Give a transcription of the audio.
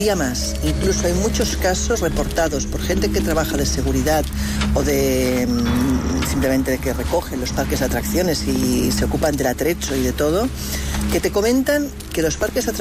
Más. Incluso hay muchos casos reportados por gente que trabaja de seguridad o de simplemente de que recogen los parques de atracciones y se ocupan del atrecho y de todo, que te comentan que los parques de atracciones